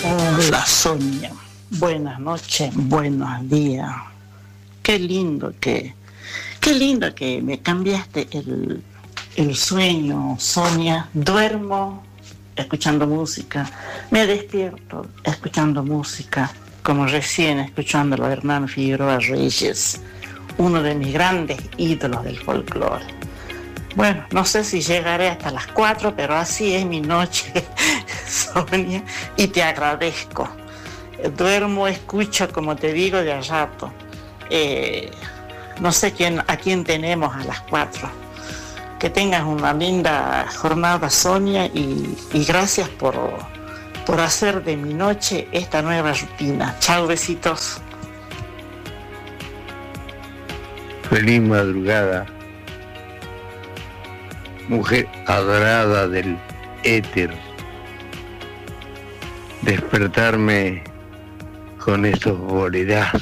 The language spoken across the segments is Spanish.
Hola Sonia, buenas noches, buenos días. Qué lindo que me cambiaste el sueño, Sonia. Duermo escuchando música, me despierto escuchando música, como recién escuchando a Hernán Figueroa Reyes, uno de mis grandes ídolos del folclore. Bueno, no sé si llegaré hasta las 4, pero así es mi noche, Sonia, y te agradezco. Duermo, escucho, como te digo, de a rato. No sé a quién tenemos a las 4. Que tengas una linda jornada, Sonia, y gracias por hacer de mi noche esta nueva rutina. Chao, besitos. Feliz madrugada, mujer adorada del éter. Despertarme con esos bolerazos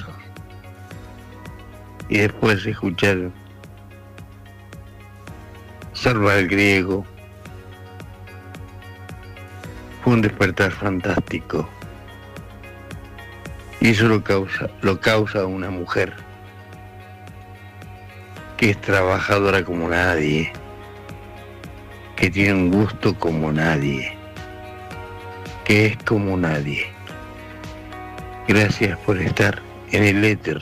y después escuchar Salva al Griego fue un despertar fantástico, y eso lo causa una mujer que es trabajadora como nadie, que tiene un gusto como nadie, que es como nadie. Gracias por estar en el éter.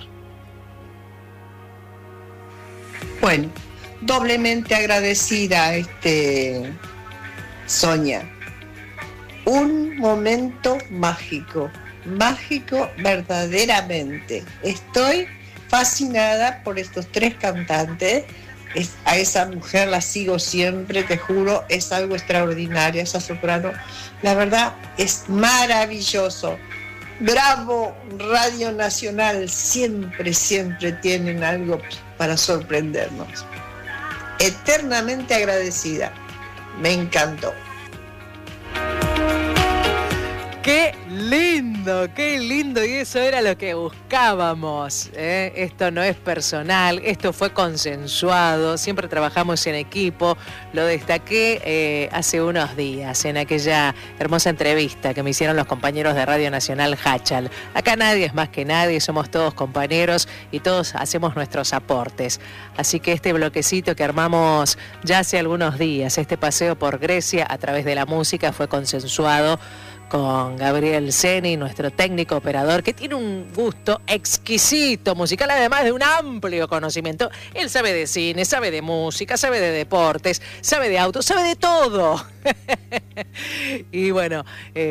Bueno, doblemente agradecida, Sonia. Un momento mágico, mágico verdaderamente. Estoy fascinada por estos tres cantantes. A esa mujer la sigo siempre, te juro, es algo extraordinario, esa soprano. La verdad, es maravilloso. Bravo, Radio Nacional, siempre, siempre tienen algo para sorprendernos. Eternamente agradecida, me encantó. Qué lindo, y eso era lo que buscábamos, ¿eh? Esto no es personal, esto fue consensuado, siempre trabajamos en equipo. Lo destaqué hace unos días en aquella hermosa entrevista que me hicieron los compañeros de Radio Nacional Hachal. Acá nadie es más que nadie, somos todos compañeros y todos hacemos nuestros aportes. Así que este bloquecito que armamos ya hace algunos días, este paseo por Grecia a través de la música, fue consensuado con Gabriel Seni, nuestro técnico operador, que tiene un gusto exquisito musical, además de un amplio conocimiento. Él sabe de cine, sabe de música, sabe de deportes, sabe de autos, sabe de todo. Y bueno,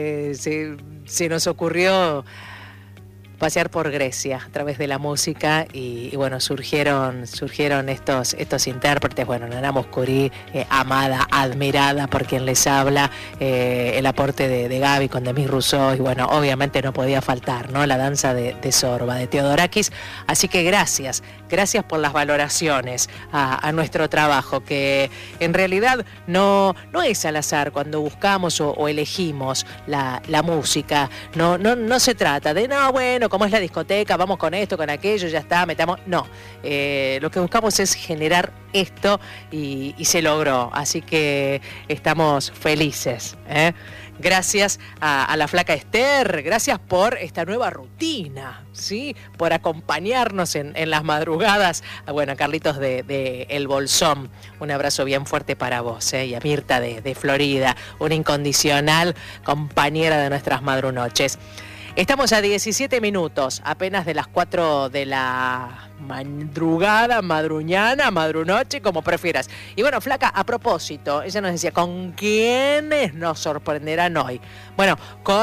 se nos ocurrió pasear por Grecia a través de la música y bueno, surgieron estos intérpretes. Bueno, Nana Mouskouri, amada, admirada por quien les habla, el aporte de Gaby con Demis Rousseau, y bueno, obviamente no podía faltar, ¿no?, la danza de Sorba, de Theodorakis. Así que gracias por las valoraciones a nuestro trabajo, que en realidad no es al azar cuando buscamos o elegimos la música. No se trata de, no, bueno, como es la discoteca, vamos con esto, con aquello, ya está, metamos. No, lo que buscamos es generar esto y se logró. Así que estamos felices, ¿eh? Gracias a la flaca Esther, gracias por esta nueva rutina, ¿sí?, por acompañarnos en las madrugadas. Bueno, Carlitos de El Bolsón, un abrazo bien fuerte para vos, ¿eh? Y a Mirta de Florida, una incondicional compañera de nuestras madrunoches. Estamos a 17 minutos, apenas de las 4 de la madrugada, madruñana, madrunoche, como prefieras. Y bueno, flaca, a propósito, ella nos decía, ¿con quiénes nos sorprenderán hoy? Bueno,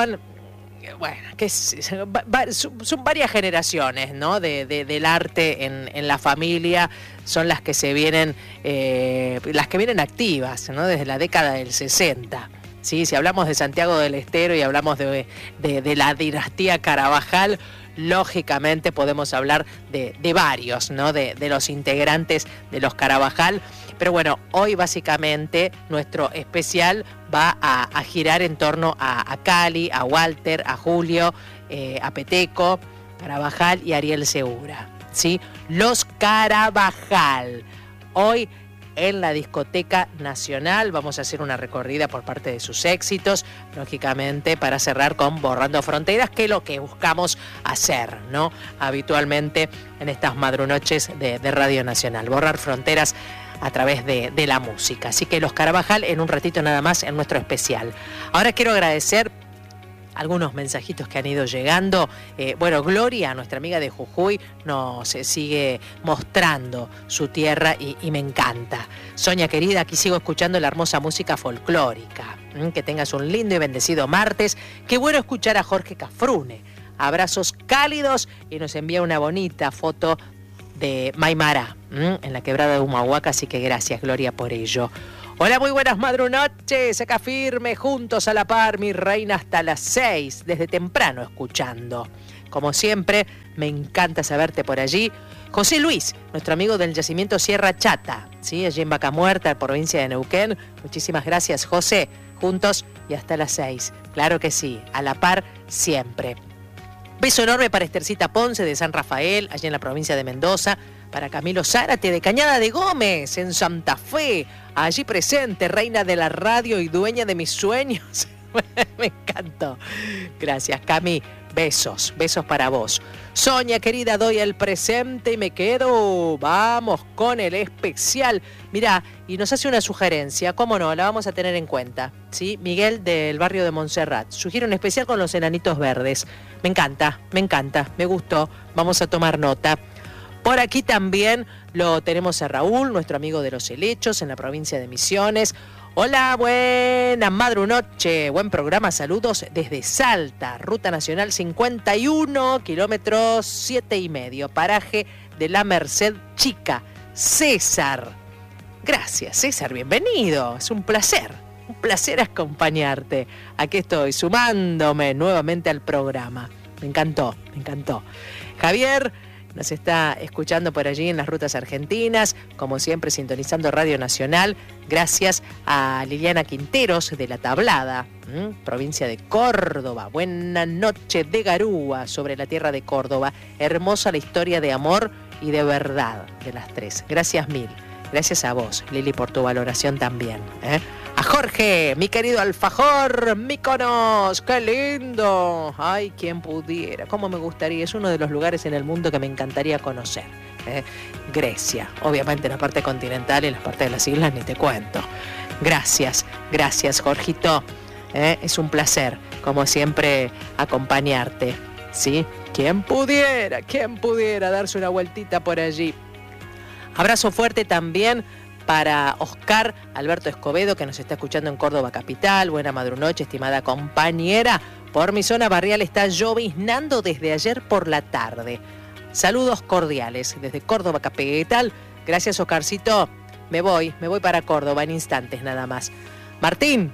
son varias generaciones, ¿no?, del arte en la familia. Son las que vienen activas, ¿no?, desde la década del 60. Sí, si hablamos de Santiago del Estero y hablamos de la dinastía Carabajal, lógicamente podemos hablar de varios, ¿no?, de los integrantes de los Carabajal. Pero bueno, hoy básicamente nuestro especial va a girar en torno a Cali, a Walter, a Julio, a Peteco, Carabajal y Ariel Segura, ¿sí? Los Carabajal. Hoy en la Discoteca Nacional. Vamos a hacer una recorrida por parte de sus éxitos, lógicamente, para cerrar con Borrando Fronteras, que es lo que buscamos hacer, ¿no? Habitualmente en estas madrunoches de Radio Nacional, borrar fronteras a través de la música. Así que Los Carabajal en un ratito nada más en nuestro especial. Ahora quiero agradecer algunos mensajitos que han ido llegando. Bueno, Gloria, nuestra amiga de Jujuy, nos sigue mostrando su tierra y me encanta. Sonia querida, aquí sigo escuchando la hermosa música folclórica. Que tengas un lindo y bendecido martes. Qué bueno escuchar a Jorge Cafrune. Abrazos cálidos, y nos envía una bonita foto de Maimará, en la quebrada de Humahuaca, así que gracias, Gloria, por ello. Hola, muy buenas madrunoches, acá firme, juntos a la par, mi reina, hasta las 6, desde temprano escuchando. Como siempre, me encanta saberte por allí. José Luis, nuestro amigo del yacimiento Sierra Chata, ¿sí? Allí en Vaca Muerta, provincia de Neuquén. Muchísimas gracias, José. Juntos y hasta las 6. Claro que sí, a la par siempre. Beso enorme para Estercita Ponce de San Rafael, allí en la provincia de Mendoza. Para Camilo Zárate de Cañada de Gómez, en Santa Fe. Allí presente, reina de la radio y dueña de mis sueños. Me encantó. Gracias, Cami. Besos, besos para vos. Sonia, querida, doy el presente y me quedo. Vamos con el especial. Mirá, y nos hace una sugerencia, cómo no, la vamos a tener en cuenta, ¿sí? Miguel del barrio de Montserrat. Sugiere un especial con los enanitos verdes. Me encanta, me gustó. Vamos a tomar nota. Por aquí también lo tenemos a Raúl, nuestro amigo de los helechos en la provincia de Misiones. Hola, buena madrunoche, buen programa, saludos desde Salta, Ruta Nacional 51, kilómetros 7,5, paraje de la Merced Chica. César, gracias César, bienvenido, es un placer acompañarte. Aquí estoy, sumándome nuevamente al programa, me encantó. Javier nos está escuchando por allí en las rutas argentinas, como siempre sintonizando Radio Nacional. Gracias a Liliana Quinteros de La Tablada, provincia de Córdoba. Buena noche de Garúa, sobre la tierra de Córdoba. Hermosa la historia de amor y de verdad de las tres. Gracias mil. Gracias a vos, Lili, por tu valoración también. A Jorge, mi querido alfajor, Míconos, qué lindo. Ay, quien pudiera, cómo me gustaría. Es uno de los lugares en el mundo que me encantaría conocer. Grecia, obviamente la parte continental y las partes de las islas ni te cuento. Gracias, Jorgito. Es un placer, como siempre, acompañarte. ¿Sí? Quien pudiera darse una vueltita por allí. Abrazo fuerte también para Oscar Alberto Escobedo, que nos está escuchando en Córdoba capital. Buena madrunoche, estimada compañera. Por mi zona barrial está lloviznando desde ayer por la tarde. Saludos cordiales desde Córdoba capital. Gracias, Oscarcito. Me voy para Córdoba en instantes nada más. Martín,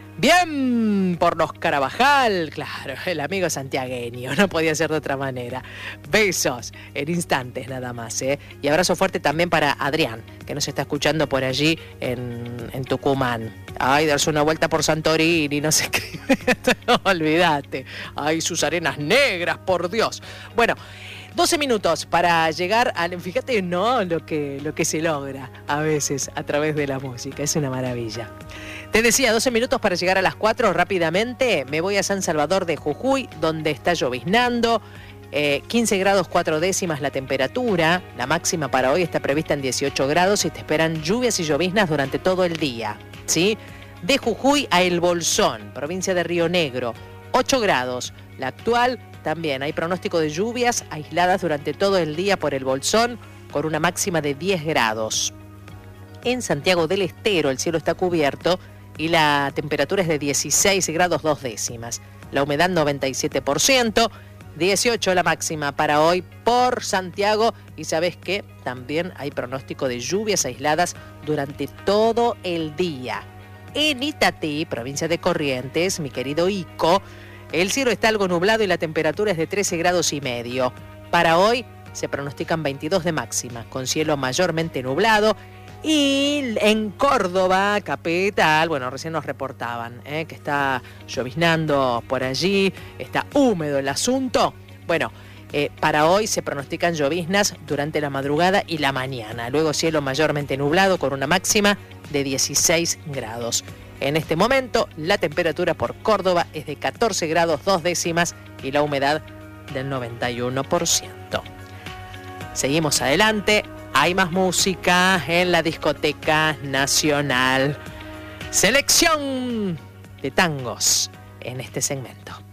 bien por los Carabajal, claro, el amigo santiagueño, no podía ser de otra manera. Besos en instantes nada más, Y abrazo fuerte también para Adrián, que nos está escuchando por allí en Tucumán. Ay, darse una vuelta por Santorini, no sé qué, no, olvídate. Ay, sus arenas negras, por Dios. Bueno, 12 minutos para llegar al... Fíjate, no, lo que se logra a veces a través de la música, es una maravilla. Te decía, 12 minutos para llegar a las 4, rápidamente me voy a San Salvador de Jujuy, donde está lloviznando, 15 grados 4 décimas la temperatura, la máxima para hoy está prevista en 18 grados y te esperan lluvias y lloviznas durante todo el día, ¿sí? De Jujuy a El Bolsón, provincia de Río Negro, 8 grados, la actual también hay pronóstico de lluvias aisladas durante todo el día por El Bolsón, con una máxima de 10 grados. En Santiago del Estero el cielo está cubierto y la temperatura es de 16 grados 2 décimas. La humedad 97%, 18 la máxima para hoy por Santiago. Y ¿sabes qué? También hay pronóstico de lluvias aisladas durante todo el día. En Itatí, provincia de Corrientes, mi querido Ico, el cielo está algo nublado y la temperatura es de 13 grados y medio. Para hoy se pronostican 22 de máxima, con cielo mayormente nublado. Y en Córdoba capital, bueno, recién nos reportaban que está lloviznando por allí, está húmedo el asunto. Bueno, Para hoy se pronostican lloviznas durante la madrugada y la mañana. Luego cielo mayormente nublado con una máxima de 16 grados. En este momento la temperatura por Córdoba es de 14 grados 2 décimas y la humedad del 91%. Seguimos adelante. Hay más música en la Discoteca Nacional. Selección de tangos en este segmento.